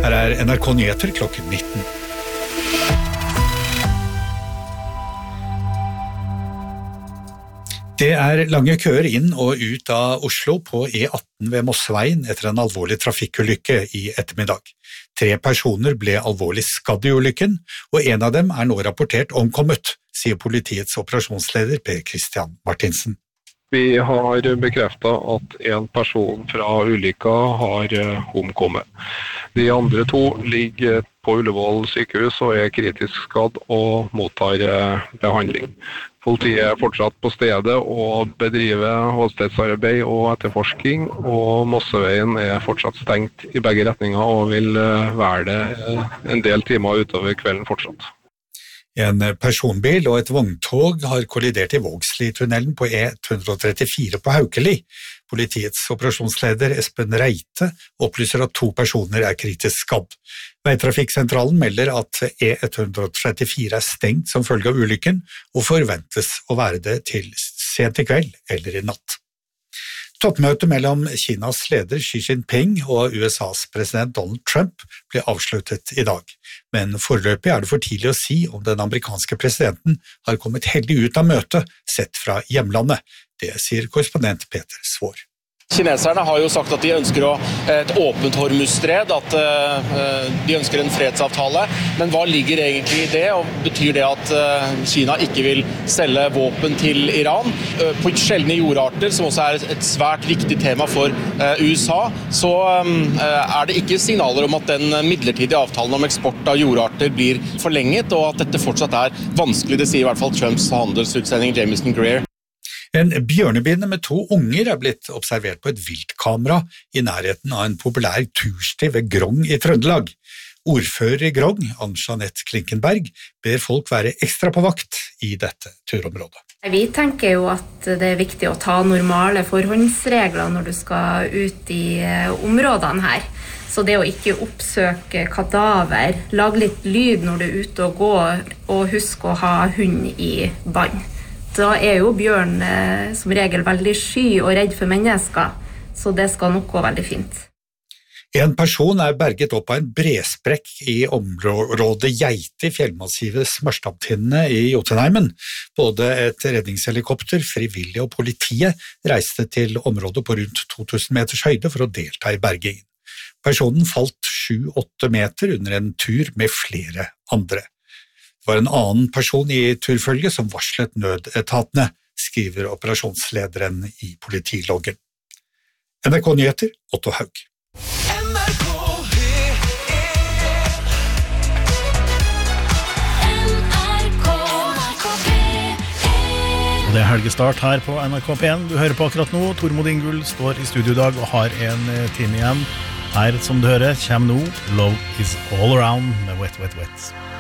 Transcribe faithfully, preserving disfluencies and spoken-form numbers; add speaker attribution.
Speaker 1: Her er N R K Nyheter klokken nitten. Det er lange køer inn og ut av Oslo på E atten ved Mosseveien etter en alvorlig trafikkulykke i ettermiddag. Tre personer ble alvorlig skadd i ulykken, og en av dem er nå rapportert omkommet, sier politiets operasjonsleder Per Christian Martinsen.
Speaker 2: Vi har bekreftet at en person fra ulykka har omkommet. De andre to ligger på Ullevål sykehus og er kritisk skadd og mottar behandling. Politiet er fortsatt på stedet og bedriver åstedsarbeid og etterforsking, og Mosseveien er fortsatt stengt i begge retninger og vil være det en del timer utover kvelden fortsatt.
Speaker 1: En personbil og et vogntog har kollidert i Vågsli-tunnelen på E ett hundre trettifire på Haukeli. Politiets operasjonsleder Espen Reite opplyser at to personer er kritisk skadd. Veitrafikksentralen melder at E ett hundre trettifire er stengt som følge av ulykken og forventes å være det til sent i kveld eller i natt. Toppmøtet mellom Kinas leder Xi Jinping og U S A's president Donald Trump ble avsluttet i dag, men foreløpig er det for tidlig å si om den amerikanske presidenten har kommet heldig ut av møtet sett fra hjemlandet. Det sier korrespondent Peter Svår.
Speaker 3: Kineserne har jo sagt at de ønsker å, et åpent Hormuzstred, at uh, de ønsker en fredsavtale, men hva ligger egentlig i det, og betyr det at uh, Kina ikke vil selge våpen til Iran? Uh, på sjeldne jordarter, som også er et svært viktig tema for uh, U S A, så um, uh, er det ikke signaler om at den midlertidige avtalen om eksport av jordarter blir forlenget, og at dette fortsatt er vanskelig, det sier i hvert fall Trumps handelsutsending Jamison Greer.
Speaker 1: En bjørnebinne med to unger er blitt observert på et viltkamera i nærheten av en populær tursti ved Grong i Trøndelag. Ordfører i Grong, Ann-Jeanette Klinkenberg, ber folk være ekstra på vakt i dette turområdet.
Speaker 4: Vi tenker jo at det er viktig å ta normale forhåndsregler når du skal ut i områdene her. Så det å ikke oppsøke kadaver, lage litt lyd når du er ute og går, og husk å ha hund i bånd. Da er jo bjørn eh, som regel veldig sky og redd for mennesker, så det skal nok gå veldig fint.
Speaker 1: En person er berget opp av en bresprekk i området Geite i fjellmassivet Smørstadtinnene i Jotunheimen. Både et redningshelikopter, frivillige og politiet reiste til området på rundt to tusen meters høyde for å delta i bergingen. Personen falt sju til åtte meter under en tur med flere andre. Det var en annen person i turfølget som varslet nødetatene, skriver operasjonslederen i politiloggen. N R K Nyheter, Otto Haug.
Speaker 5: Det er helgestart her på N R K P én. Du hører på akkurat nå. Tormod Ingull står i studio i dag og har en time igjen. Her, som du hører, kommer nå Love is all around med Wet, Wet, Wet.